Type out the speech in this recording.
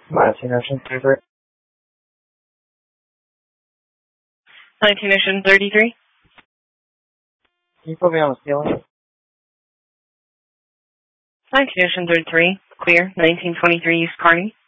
19 Ocean 33. 19 Ocean 33. Can you put me on the ceiling? 19 Ocean 33. Clear. 1923 East Kearney.